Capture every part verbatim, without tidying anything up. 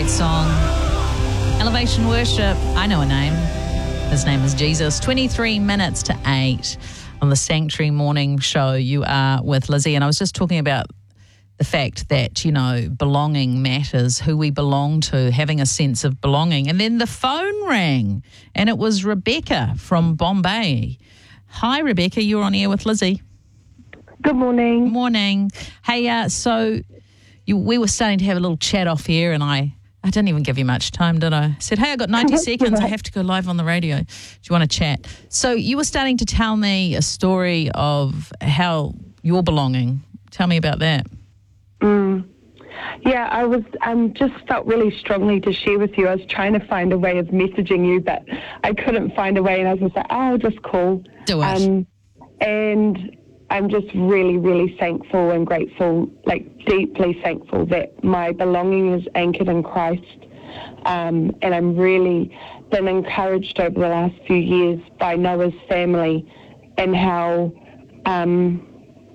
Great song. Elevation Worship. I know a name. His name is Jesus. twenty-three minutes to eight on the Sanctuary Morning Show. You are with Lizzie, and I was just talking about the fact that, you know, belonging matters, who we belong to, having a sense of belonging. And then the phone rang, and it was Rebecca from Bombay. Hi, Rebecca. You're on air with Lizzie. Good morning. Morning. Hey, uh, so you, we were starting to have a little chat off here, and I, I didn't even give you much time, did I? I said, hey, I got ninety seconds. I have to go live on the radio. Do you want to chat? So you were starting to tell me a story of how you're belonging. Tell me about that. Mm. Yeah, I was um, just felt really strongly to share with you. I was trying to find a way of messaging you, but I couldn't find a way, and I was just like, oh, I'll just call. Do it. Um, and I'm just really, really thankful and grateful, like deeply thankful that my belonging is anchored in Christ. Um, and I'm really been encouraged over the last few years by Noah's family and how um,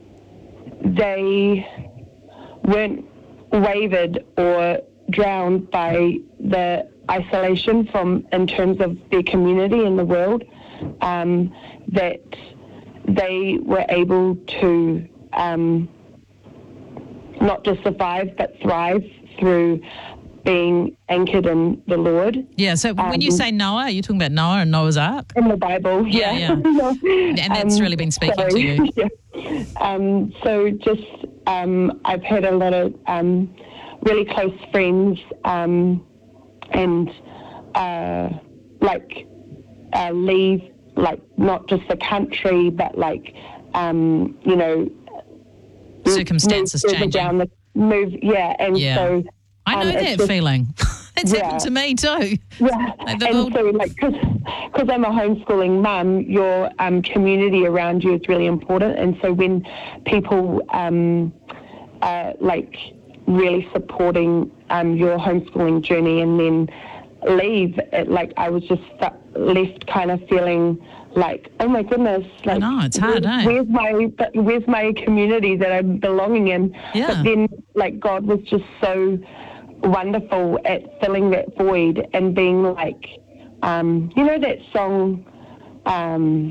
they weren't wavered or drowned by the isolation from in terms of their community in the world, um, that they were able to um, not just survive but thrive through being anchored in the Lord. Yeah, so when um, you say Noah, are you talking about Noah and Noah's Ark? In the Bible, yeah. Yeah, yeah. And that's um, really been speaking sorry. to you. yeah. Um, so just, um, I've had a lot of um, really close friends um, and uh, like uh, leave, like not just the country, but like, um, you know, circumstances move changing. Down the, move, yeah, and yeah. so I know um, that just, feeling. It's yeah. happened to me too. Yeah, like and old... so like because I'm a homeschooling mum, your um, community around you is really important, and so when people um, uh, like really supporting um, your homeschooling journey and then leave, it, like I was just left kind of feeling like, oh my goodness, like, I know, it's hard, where, eh? Where's my where's my community that I'm belonging in? Yeah. But then, like, God was just so wonderful at filling that void and being like, um, you know that song, um,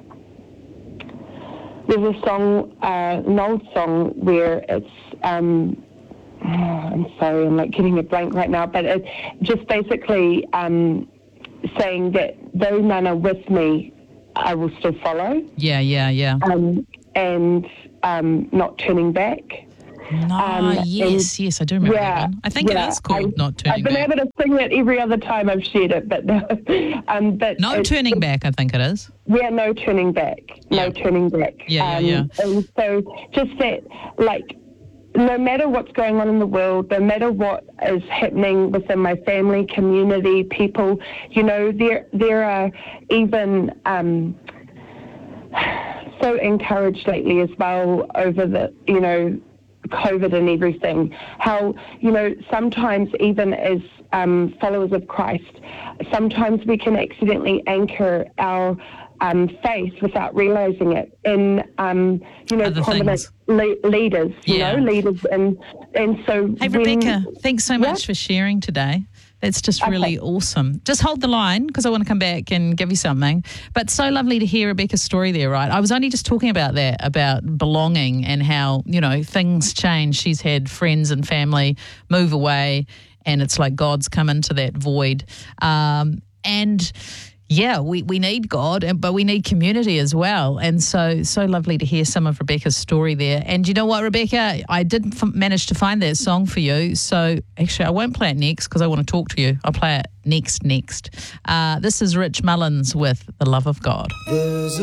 there's a song, uh, an old song where it's, um, oh, I'm sorry, I'm like getting a blank right now, but it's just basically um, saying that though none are with me, I will still follow. Yeah, yeah, yeah. Um, and um, not turning back. No, um, yes, and, yes, I do remember yeah, that one. I think yeah, it is called I, Not Turning I've been Back. able to sing it every other time I've shared it, but no. um, but No Turning Back, I think it is. Yeah, no turning back. No Yeah. turning back. Yeah, um, yeah, yeah. And so just that, like, no matter what's going on in the world, no matter what is happening within my family, community, people, you know, there there are even um, so encouraged lately as well over the, you know, COVID and everything, how, you know, sometimes even as um, followers of Christ, sometimes we can accidentally anchor our um, faith without realizing it in, um, you know, Other prominent things. le- leaders, you Yeah. know, leaders. And, and so... Hey, when, Rebecca, thanks so much Yeah. for sharing today. That's just Okay. really awesome. Just hold the line because I want to come back and give you something. But so lovely to hear Rebecca's story there, right? I was only just talking about that, about belonging and how, you know, things change. She's had friends and family move away and it's like God's come into that void. Um, and... Yeah, we, we need God, but we need community as well. And so, so lovely to hear some of Rebecca's story there. And you know what, Rebecca? I did f- manage to find that song for you. So actually, I won't play it next because I want to talk to you. I'll play it next, next. Uh, this is Rich Mullins with The Love of God. There's